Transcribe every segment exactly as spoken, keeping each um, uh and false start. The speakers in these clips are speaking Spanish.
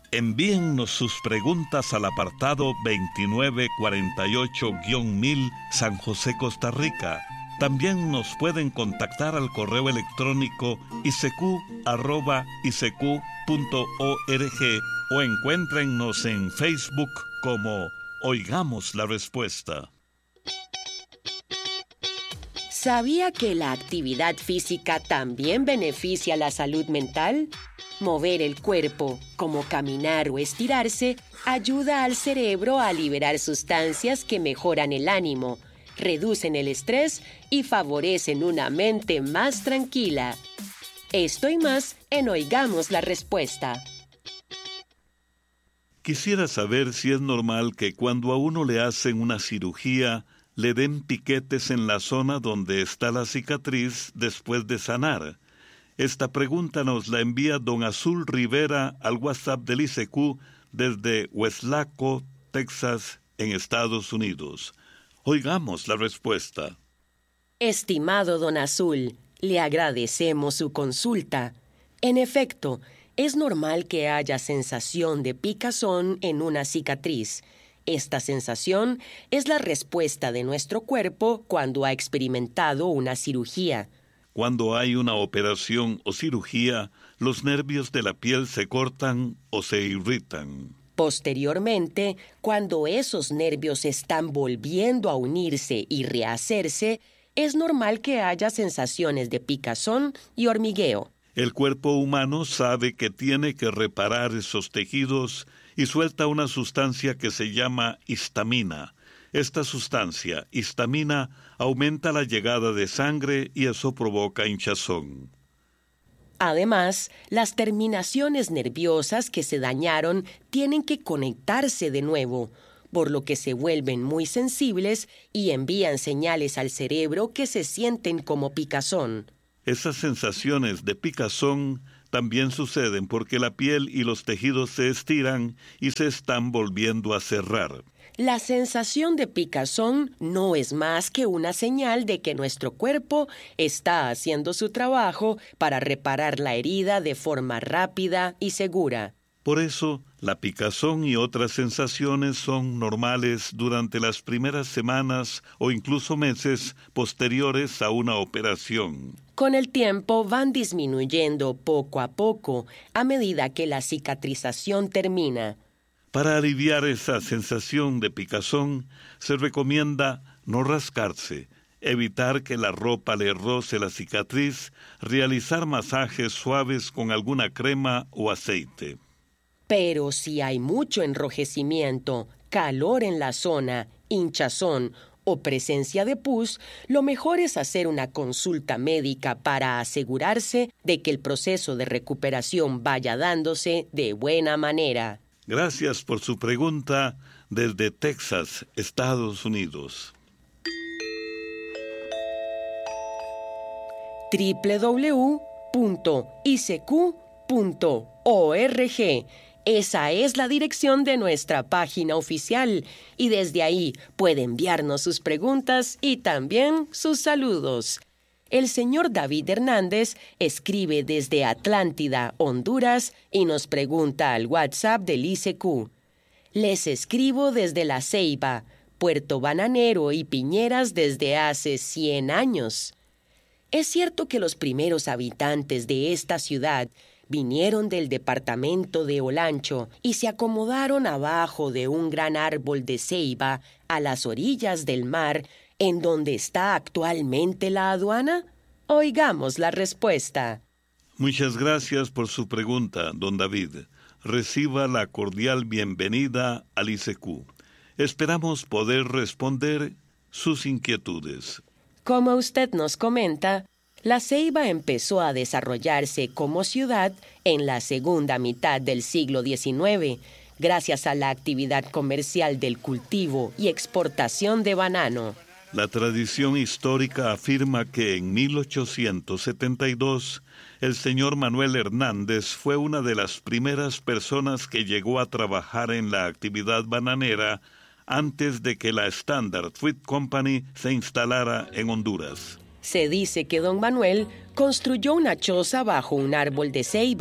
Envíennos sus preguntas al apartado veintinueve cuarenta y ocho mil San José, Costa Rica. También nos pueden contactar al correo electrónico i c q arroba i c q punto org o encuéntrennos en Facebook como Oigamos la Respuesta. ¿Sabía que la actividad física también beneficia la salud mental? Mover el cuerpo, como caminar o estirarse, ayuda al cerebro a liberar sustancias que mejoran el ánimo, reducen el estrés y favorecen una mente más tranquila. Esto y más en Oigamos la Respuesta. Quisiera saber si es normal que cuando a uno le hacen una cirugía, le den piquetes en la zona donde está la cicatriz después de sanar. Esta pregunta nos la envía don Azul Rivera al WhatsApp del I C Q desde Weslaco, Texas, en Estados Unidos. Oigamos la respuesta. Estimado don Azul, le agradecemos su consulta. En efecto, es normal que haya sensación de picazón en una cicatriz. Esta sensación es la respuesta de nuestro cuerpo cuando ha experimentado una cirugía. Cuando hay una operación o cirugía, los nervios de la piel se cortan o se irritan. Posteriormente, cuando esos nervios están volviendo a unirse y rehacerse, es normal que haya sensaciones de picazón y hormigueo. El cuerpo humano sabe que tiene que reparar esos tejidos y suelta una sustancia que se llama histamina. Esta sustancia, histamina, aumenta la llegada de sangre y eso provoca hinchazón. Además, las terminaciones nerviosas que se dañaron tienen que conectarse de nuevo, por lo que se vuelven muy sensibles y envían señales al cerebro que se sienten como picazón. Esas sensaciones de picazón también suceden porque la piel y los tejidos se estiran y se están volviendo a cerrar. La sensación de picazón no es más que una señal de que nuestro cuerpo está haciendo su trabajo para reparar la herida de forma rápida y segura. Por eso, la picazón y otras sensaciones son normales durante las primeras semanas o incluso meses posteriores a una operación. Con el tiempo van disminuyendo poco a poco a medida que la cicatrización termina. Para aliviar esa sensación de picazón, se recomienda no rascarse, evitar que la ropa le roce la cicatriz, realizar masajes suaves con alguna crema o aceite. Pero si hay mucho enrojecimiento, calor en la zona, hinchazón o presencia de pus, lo mejor es hacer una consulta médica para asegurarse de que el proceso de recuperación vaya dándose de buena manera. Gracias por su pregunta desde Texas, Estados Unidos. doble u doble u doble u punto i c q punto org. Esa es la dirección de nuestra página oficial y desde ahí puede enviarnos sus preguntas y también sus saludos. El señor David Hernández escribe desde Atlántida, Honduras, y nos pregunta al WhatsApp del I C Q. Les escribo desde La Ceiba, Puerto Bananero y Piñeras desde hace cien años. Es cierto que los primeros habitantes de esta ciudad vinieron del departamento de Olancho y se acomodaron abajo de un gran árbol de ceiba a las orillas del mar, en donde está actualmente la aduana. Oigamos la respuesta. Muchas gracias por su pregunta, don David. Reciba la cordial bienvenida al I C Q. Esperamos poder responder sus inquietudes. Como usted nos comenta, La Ceiba empezó a desarrollarse como ciudad en la segunda mitad del siglo diecinueve, gracias a la actividad comercial del cultivo y exportación de banano. La tradición histórica afirma que en mil ochocientos setenta y dos el señor Manuel Hernández fue una de las primeras personas que llegó a trabajar en la actividad bananera antes de que la Standard Fruit Company se instalara en Honduras. Se dice que don Manuel construyó una choza bajo un árbol de ceiba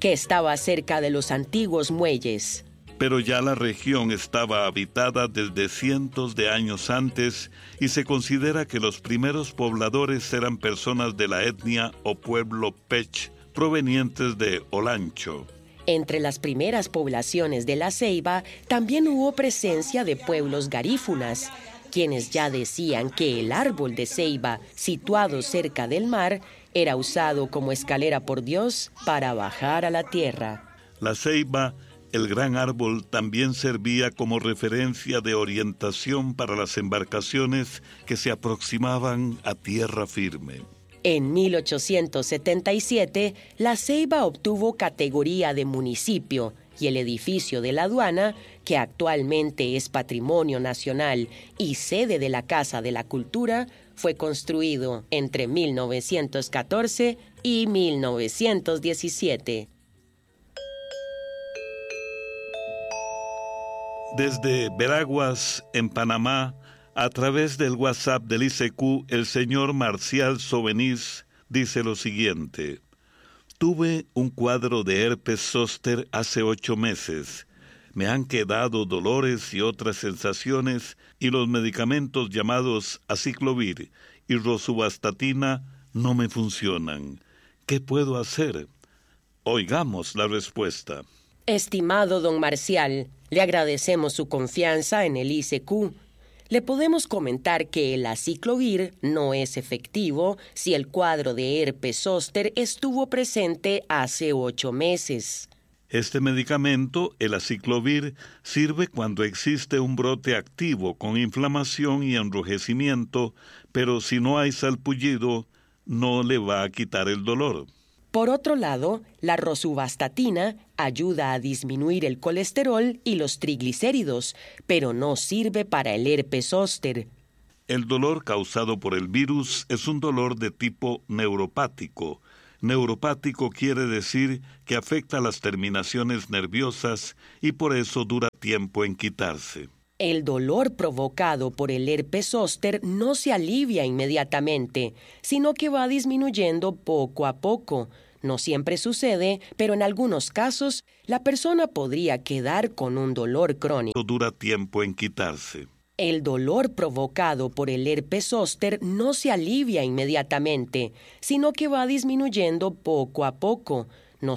que estaba cerca de los antiguos muelles. Pero ya la región estaba habitada desde cientos de años antes y se considera que los primeros pobladores eran personas de la etnia o pueblo Pech, provenientes de Olancho. Entre las primeras poblaciones de La Ceiba también hubo presencia de pueblos garífunas, quienes ya decían que el árbol de ceiba, situado cerca del mar, era usado como escalera por Dios para bajar a la tierra. La ceiba, el gran árbol, también servía como referencia de orientación para las embarcaciones que se aproximaban a tierra firme. En mil ochocientos setenta y siete, La Ceiba obtuvo categoría de municipio y el edificio de la aduana, que actualmente es Patrimonio Nacional y sede de la Casa de la Cultura, fue construido entre mil novecientos catorce y mil novecientos diecisiete. Desde Veraguas, en Panamá, a través del WhatsApp del I C Q, el señor Marcial Sobenís dice lo siguiente: tuve un cuadro de herpes zóster hace ocho meses. Me han quedado dolores y otras sensaciones y los medicamentos llamados aciclovir y rosuvastatina no me funcionan. ¿Qué puedo hacer? Oigamos la respuesta. Estimado don Marcial, le agradecemos su confianza en el I C Q. Le podemos comentar que el aciclovir no es efectivo si el cuadro de herpes zóster estuvo presente hace ocho meses. Este medicamento, el aciclovir, sirve cuando existe un brote activo con inflamación y enrojecimiento, pero si no hay salpullido, no le va a quitar el dolor. Por otro lado, la rosuvastatina ayuda a disminuir el colesterol y los triglicéridos, pero no sirve para el herpes zóster. El dolor causado por el virus es un dolor de tipo neuropático. Neuropático quiere decir que afecta las terminaciones nerviosas y por eso dura tiempo en quitarse. El dolor provocado por el herpes zóster no se alivia inmediatamente, sino que va disminuyendo poco a poco. No siempre sucede, pero en algunos casos la persona podría quedar con un dolor crónico. Dura tiempo en quitarse. El dolor provocado por el herpes zóster no se alivia inmediatamente, sino que va disminuyendo poco a poco.